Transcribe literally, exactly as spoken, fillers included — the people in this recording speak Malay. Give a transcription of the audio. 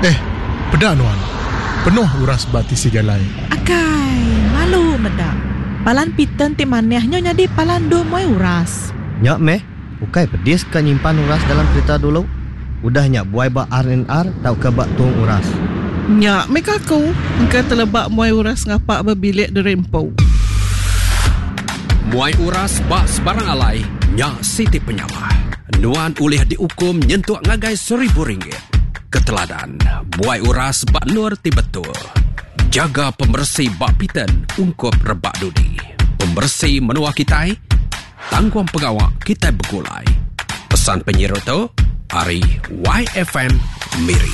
Eh, pedak nuan. Penuh uras bati si galai. Akai, malu medak. Palan piten ti manehnya jadi palan do moy uras. Nyak meh, ukai pedis ka nyimpan uras dalam kereta dulu. Udah nyak buai bak R and R tau ke bak tuang uras. Nyak mek aku, engkau telebak muai uras ngapak berbilik di Rempo. Muai uras bak sebarang alai, nyak Siti Penyawa. Nuan ulih dihukum nyentuh ngagai seribu ringgit. Keteladan, muai uras bak nur ti betul. Jaga pembersih bak piten, ungkup rebak dudi. Pembersih menua kitai, tangguang pengawak kitai bergulai. Pesan penyiru tu, hari Y F M Miri.